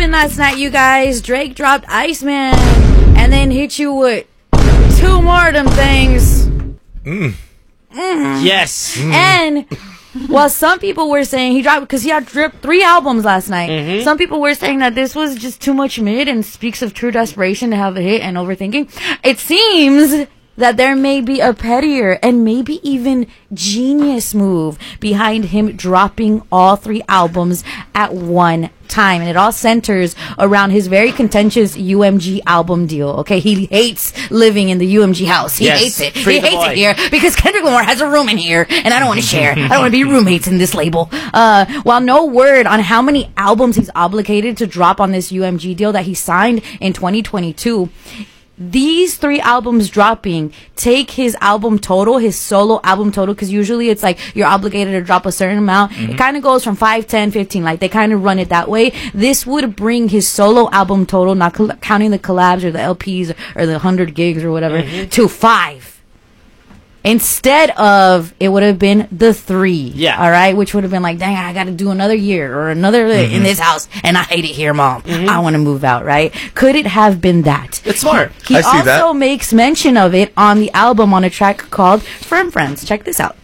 happened last night, you guys? Drake dropped Iceman and then hit you with 2 more of them things. Yes. And while some people were saying he dropped 3 albums last night. Some people were saying that this was just too much mid and speaks of true desperation to have a hit and overthinking. It seems that there may be a pettier and maybe even genius move behind him dropping all 3 albums at one time. And it all centers around his very contentious UMG album deal. Okay, he hates living in the UMG house. He hates it. He hates it here because Kendrick Lamar has a room in here and I don't want to share. I don't want to be roommates in this label. While no word on how many albums he's obligated to drop on this UMG deal that he signed in 2022, these 3 albums dropping take his album total, his solo album total, because usually it's like you're obligated to drop a certain amount. It kind of goes from 5, 10, 15, like they kind of run it that way. This would bring his solo album total, not counting the collabs or the LPs or the 100 gigs or whatever, to 5. Instead of, it would have been the 3. Yeah. All right? Which would have been like, dang, I got to do another year or another in this house, and I hate it here, Mom. I want to move out, right? Could it have been that? It's smart. He also makes mention of it on the album on a track called Firm Friends. Check this out.